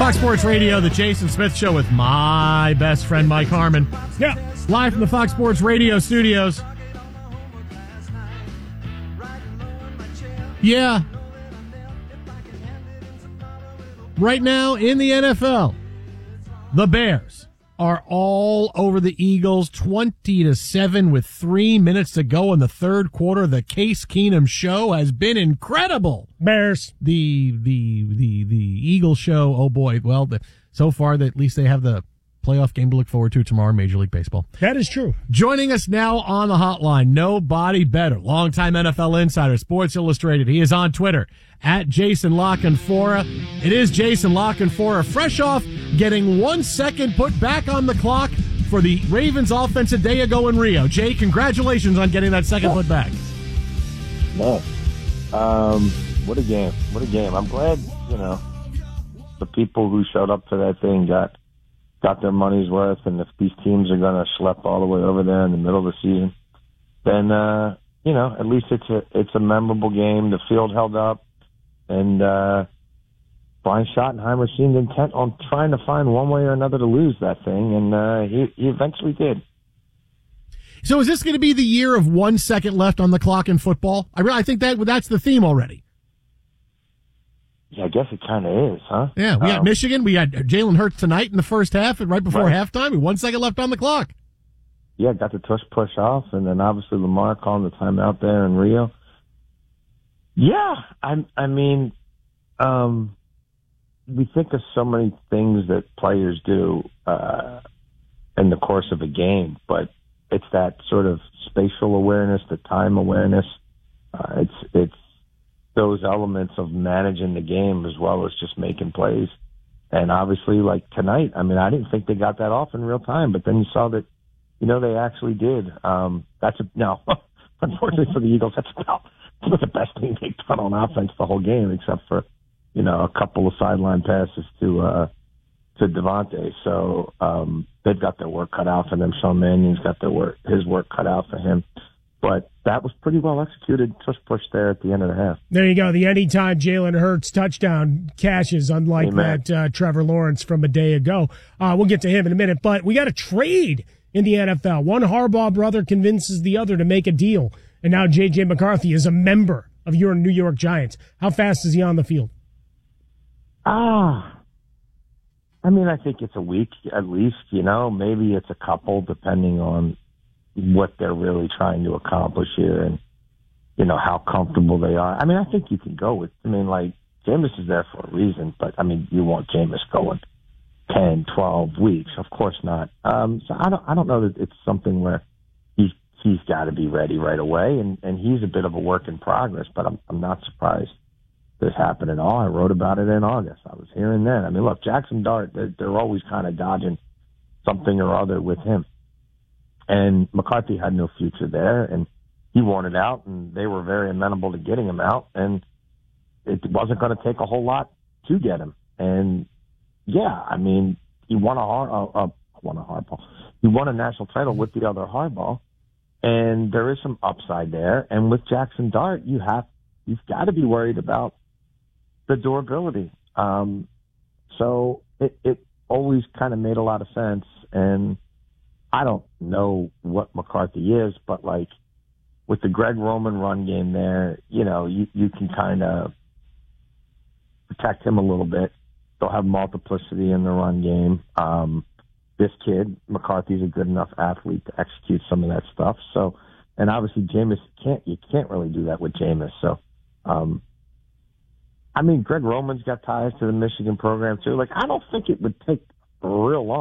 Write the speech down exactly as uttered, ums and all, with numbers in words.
Fox Sports Radio, the Jason Smith Show with my best friend Mike Harmon. Yeah. Live from the Fox Sports Radio studios. Yeah. Right now in the N F L, the Bears are all over the Eagles, twenty to seven with three minutes to go in the third quarter. The Case Keenum show has been incredible. Bears. The the the the Eagle show. Oh boy. Well, the, so far that at least they have the playoff game to look forward to tomorrow in Major League Baseball. That is true. Joining us now on the hotline, nobody better, longtime N F L insider, Sports Illustrated. He is on Twitter at Jason Lockenfora. It is Jason Lockenfora, fresh off getting one second put back on the clock for the Ravens offense a day ago in Rio. Jay, congratulations on getting that second put back. Man, um, what a game! What a game! I'm glad, you know, the people who showed up for that thing got. got their money's worth, and if these teams are going to schlep all the way over there in the middle of the season, then, uh, you know, at least it's a, it's a memorable game. The field held up, and uh, Brian Schottenheimer seemed intent on trying to find one way or another to lose that thing, and uh, he, he eventually did. So is this going to be the year of one second left on the clock in football? I, really, I think that that's the theme already. Yeah, I guess it kind of is, huh? Yeah, we got um, Michigan. We got Jalen Hurts tonight in the first half, and right before right. halftime, with one second left on the clock. Yeah, got the tush push off, and then obviously Lamar calling the timeout there in Rio. Yeah, I, I mean, um, we think of so many things that players do uh, in the course of a game, but it's that sort of spatial awareness, the time awareness. Uh, it's it's. those elements of managing the game as well as just making plays. And obviously, like tonight, I mean, I didn't think they got that off in real time, but then you saw that, you know, they actually did. Um, that's a, no, unfortunately for the Eagles, that's about that's the best thing they've done on offense the whole game, except for, you know, a couple of sideline passes to, uh, to Devontae. So, um, they've got their work cut out for them. Sean Mannion's got their work, his work cut out for him. But that was pretty well executed. Just pushed there at the end of the half. There you go. The anytime Jalen Hurts touchdown cashes, unlike Amen. that uh, Trevor Lawrence from a day ago. Uh, we'll get to him in a minute. But we got a trade in the N F L. One Harbaugh brother convinces the other to make a deal. And now J J McCarthy is a member of your New York Giants. How fast is he on the field? Ah, I mean, I think it's a week at least. You know, maybe it's a couple, depending on what they're really trying to accomplish here and, you know, how comfortable they are. I mean, I think you can go with, I mean, like, Jameis is there for a reason, but, I mean, you want Jameis going ten, twelve weeks. Of course not. Um, so I don't, I don't know that it's something where he's, he's got to be ready right away, and, and he's a bit of a work in progress, but I'm, I'm not surprised this happened at all. I wrote about it in August. I was here and then. I mean, look, Jackson Dart, they're, they're always kind of dodging something or other with him. And McCarthy had no future there, and he wanted out, and they were very amenable to getting him out, and it wasn't going to take a whole lot to get him. And, yeah, I mean, he won a, har- uh, uh, won a hardball. He won a national title with the other hardball, and there is some upside there. And with Jackson Dart, you have, you've got to be worried about the durability. Um, so it, it always kind of made a lot of sense, and I don't know what McCarthy is, but like with the Greg Roman run game there, you know, you, you can kind of protect him a little bit. They'll have multiplicity in the run game. Um, this kid, McCarthy's a good enough athlete to execute some of that stuff. So, and obviously Jameis can't, you can't really do that with Jameis. So, um, I mean, Greg Roman's got ties to the Michigan program too. Like, I don't think it would take real long.